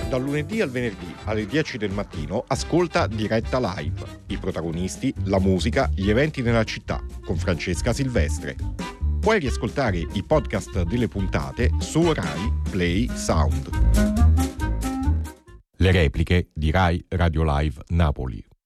Dal lunedì al venerdì alle 10 del mattino ascolta Diretta Live. I protagonisti, la musica, gli eventi nella città con Francesca Silvestre. Puoi riascoltare i podcast delle puntate su Rai Play Sound. Le repliche di Rai Radio Live Napoli.